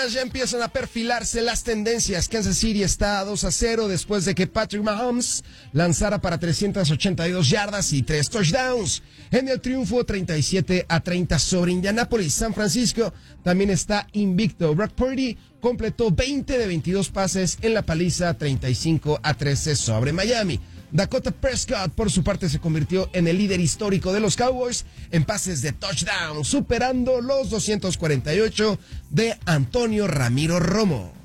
semanas ya empiezan a perfilarse las tendencias. Kansas City está a 2-0 después de que Patrick Mahomes lanzara para 382 yardas y 3 touchdowns. En el triunfo 37-30 sobre Indianapolis. San Francisco también está invicto. Brock Purdy completó 20 de 22 pases en la paliza 35-13 sobre Miami. Dakota Prescott, por su parte, se convirtió en el líder histórico de los Cowboys en pases de touchdown, superando los 248 de Antonio Ramiro Romo.